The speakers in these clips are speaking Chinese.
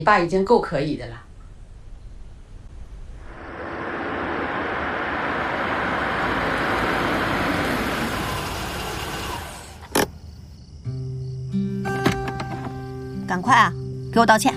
你爸已经够可以的了。 赶快啊，给我道歉！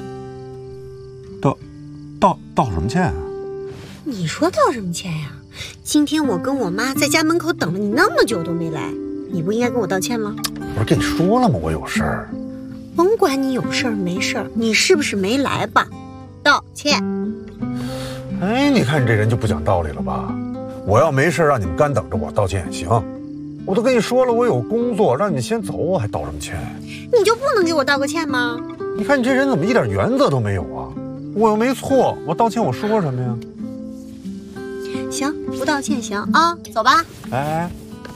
道什么歉啊？ 你说道什么歉呀？今天我跟我妈在家门口等了你那么久都没来，你不应该跟我道歉吗？ 不是跟你说了吗？我有事儿。 甭管你有事儿没事儿，你是不是没来吧？道歉。 哎，你看你这人就不讲道理了吧？我要没事让你们干等着我道歉也行，我都跟你说了我有工作，让你先走，我还道什么歉？ 你就不能给我道个歉吗？ 你看你这人怎么一点原则都没有啊？我又没错，我道歉我说什么呀？ 行，不道歉行啊，走吧。 哎，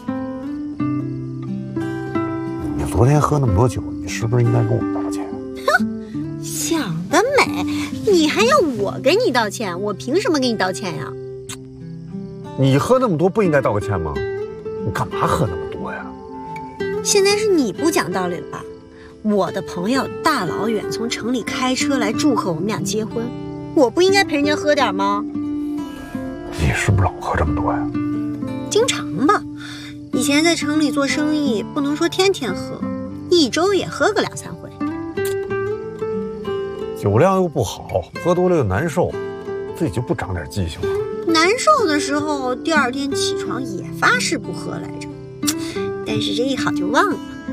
你昨天喝那么多酒，你是不是应该跟我道歉？ 哼，想得美！你还要我给你道歉？我凭什么给你道歉呀？ 你喝那么多不应该道个歉吗？你干嘛喝那么多呀？ 现在是你不讲道理了吧？我的朋友大老远从城里开车来祝贺我们俩结婚，我不应该陪人家喝点吗？ 你是不是老喝这么多呀？ 经常吧，以前在城里做生意，不能说天天喝，一周也喝个2、3回。 酒量又不好，喝多了又难受，自己就不长点记性吗？ 难受的时候，第2天起床也发誓不喝来着，但是这一好就忘了。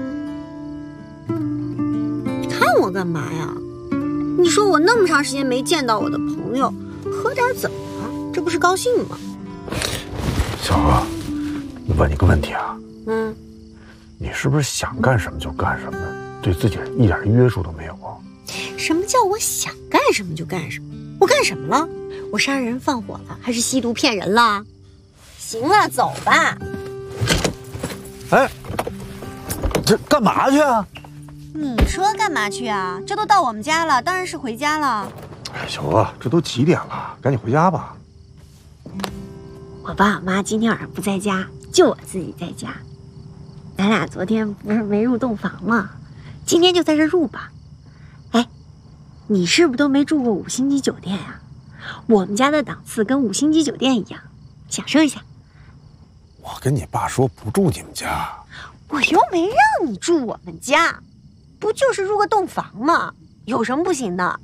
你看我干嘛呀？你说我那么长时间没见到我的朋友，喝点怎么了？这不是高兴吗？ 小何，问你个问题啊，你是不是想干什么就干什么，对自己一点约束都没有啊？ 什么叫我想干什么就干什么？我干什么了？我杀人放火了，还是吸毒骗人了？行了，走吧。 哎，这干嘛去啊？ 你说干嘛去啊？这都到我们家了，当然是回家了。 哎，小何，这都几点了？赶紧回家吧。 我爸我妈今天晚上不在家，就我自己在家。咱俩昨天不是没入洞房吗？今天就在这入吧。哎，你是不是都没住过5星级酒店呀？我们家的档次跟5星级酒店一样，享受一下。 我跟你爸说不住你们家， 我又没让你住我们家，不就是入个洞房吗？有什么不行的？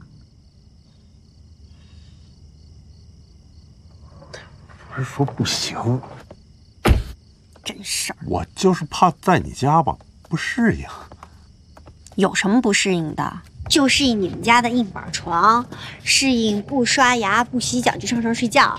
不是说不行， 真事儿。 我就是怕在你家吧不适应。 有什么不适应的？就适应你们家的硬板床，适应不刷牙不洗脚就上床睡觉。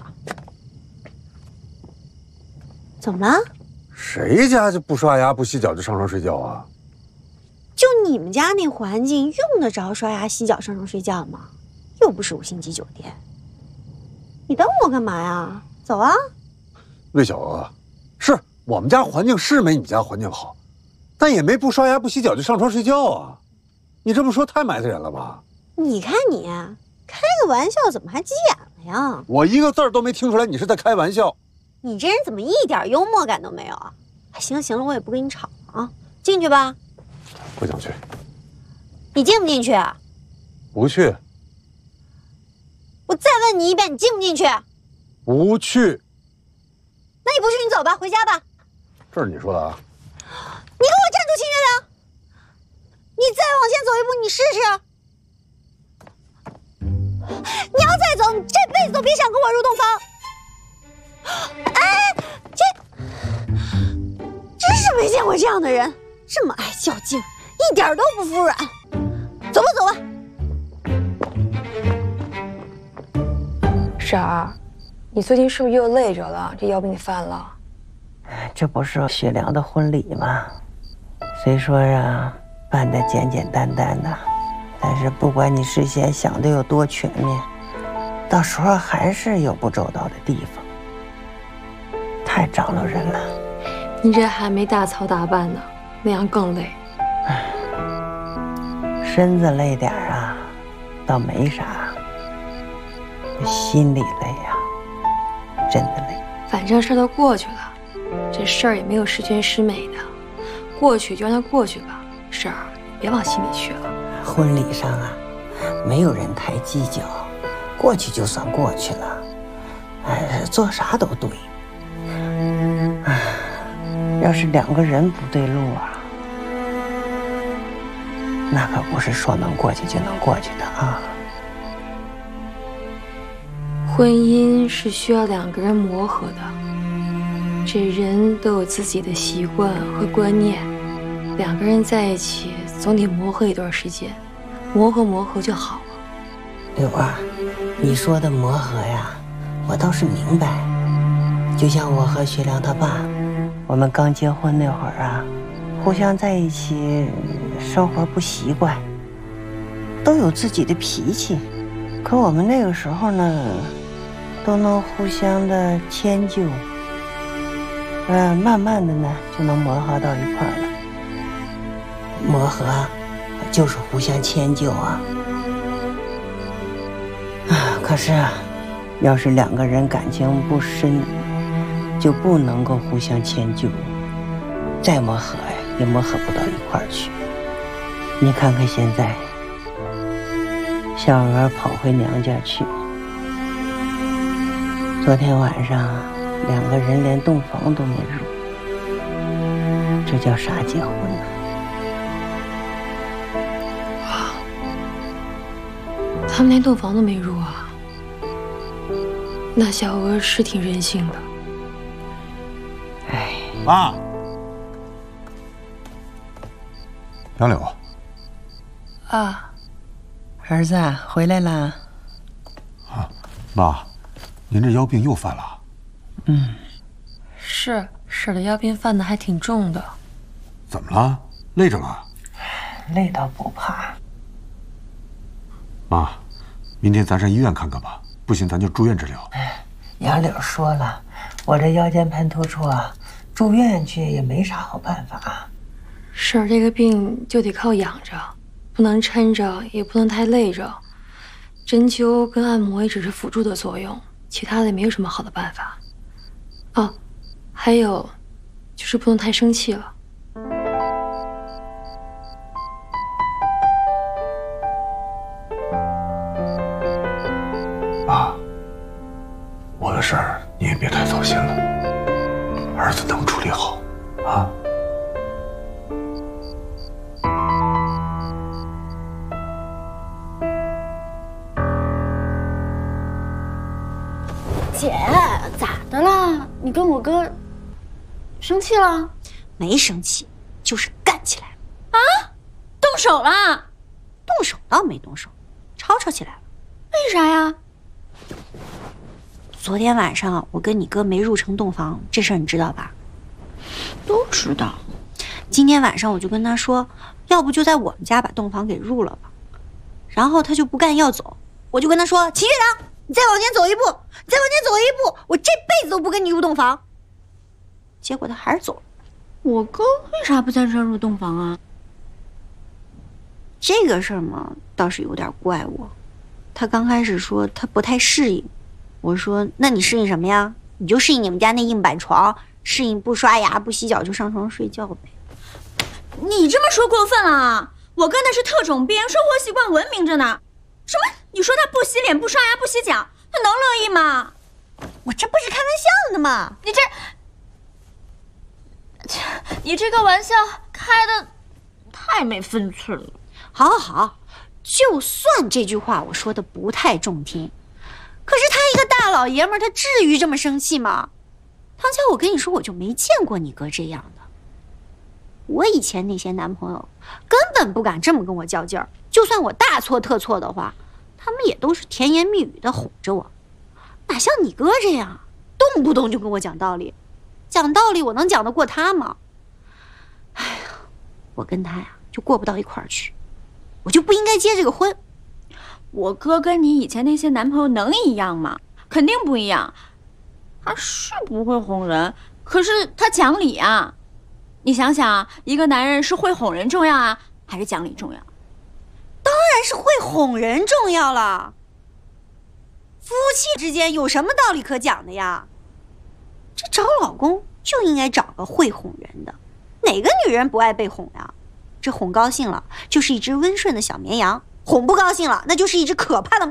怎么了？ 谁家就不刷牙不洗脚就上床睡觉啊？ 就你们家那环境，用得着刷牙洗脚上床睡觉吗？又不是5星级酒店。你等我干嘛呀？走啊！ 魏小娥，是我们家环境是没你家环境好，但也没不刷牙不洗脚就上床睡觉啊！你这么说太埋汰人了吧？你看你开个玩笑，怎么还急眼了呀？ 我一个字儿都没听出来你是在开玩笑。 你这人怎么一点幽默感都没有啊？行了行了，我也不跟你吵了啊，进去吧。 不想去。 你进不进去？ 不去。 我再问你一遍，你进不进去？ 不去。 那你不去，你走吧，回家吧。 这是你说的啊？ 你给我站住，秦月亮！你再往前走一步，你试试。你要再走，你这辈子都别想跟我入洞房。哎，真是没见过这样的人，这么爱较劲，一点都不服软。走吧，走吧。 婶儿，你最近是不是又累着了？这腰病犯了？ 这不是雪良的婚礼吗？虽说办得简简单单的，但是不管你事先想的有多全面，到时候还是有不周到的地方，太长了人了。 你这还没大操大办呢，那样更累。 身子累点倒没啥，心里累真的累。 反正事儿都过去了，这事儿也没有十全十美的，过去就让它过去吧。婶儿，别往心里去了。 婚礼上没有人太计较，过去就算过去了。哎，做啥都对。哎，要是两个人不对路啊，那可不是说能过去就能过去的啊。 婚姻是需要两个人磨合的，这人都有自己的习惯和观念，两个人在一起总得磨合一段时间，磨合就好了。 柳儿，你说的磨合呀，我倒是明白。就像我和学良他爸，我们刚结婚那会儿啊，互相在一起生活不习惯，都有自己的脾气，可我们那个时候呢，都能互相的迁就，慢慢的呢就能磨合到一块儿了。磨合就是互相迁就啊。可是啊，要是两个人感情不深，就不能够互相迁就，再磨合呀，也磨合不到一块儿去。你看看现在，小娥跑回娘家去，昨天晚上两个人连洞房都没入，这叫啥结婚呢？ 他们连洞房都没入啊？那小娥是挺任性的。 哎， 妈，杨柳， 啊， 儿子回来啦。 啊，妈，您这腰病又犯了。 是的，腰病犯的还挺重的。 怎么了？累着了？ 累倒不怕。 妈，明天咱上医院看看吧，不行咱就住院治疗。 杨柳说了，我这腰间盘突出啊，住院去也没啥好办法。 是这个病就得靠养着，不能抻着，也不能太累着。针灸跟按摩也只是辅助的作用，其他的也没有什么好的办法。哦，还有，就是不能太生气了。 妈，我的事儿你也别太操心了，儿子能处理好啊。 姐，咋的了？你跟我哥生气了？没生气，就是干起来了。啊？动手了？动手倒没动手，吵起来了。为啥呀？昨天晚上我跟你哥没入成洞房，这事儿你知道吧？都知道。今天晚上我就跟他说，要不就在我们家把洞房给入了吧。然后他就不干要走，我就跟他说，齐月良，你再往前走一步，再往前走一步，我这辈子都不跟你入洞房。结果他还是走了。 我哥为啥不在这儿入洞房啊？ 这个事儿嘛，倒是有点怪我。他刚开始说他不太适应，我说那你适应什么呀？你就适应你们家那硬板床，适应不刷牙不洗脚就上床睡觉呗。 你这么说过分了，我哥那是特种兵，生活习惯文明着呢。什么？你说他不洗脸不刷牙不洗脚，他能乐意吗？ 我这不是开玩笑的吗？ 你这个玩笑开的太没分寸了。 好，就算这句话我说的不太中听，可是他一个大老爷们儿，他至于这么生气吗？唐乔，我跟你说，我就没见过你哥这样的。我以前那些男朋友根本不敢这么跟我较劲儿，就算我大错特错的话，他们也都是甜言蜜语的哄着我，哪像你哥这样，动不动就跟我讲道理。讲道理我能讲得过他吗？哎呀，我跟他呀就过不到一块儿去，我就不应该结这个婚。 我哥跟你以前那些男朋友能一样吗？肯定不一样。他是不会哄人，可是他讲理啊。你想想，一个男人是会哄人重要啊，还是讲理重要？ 当然是会哄人重要了。夫妻之间有什么道理可讲的呀？这找老公就应该找个会哄人的，哪个女人不爱被哄呀？这哄高兴了就是一只温顺的小绵羊， 哄不高兴了，那就是一只可怕的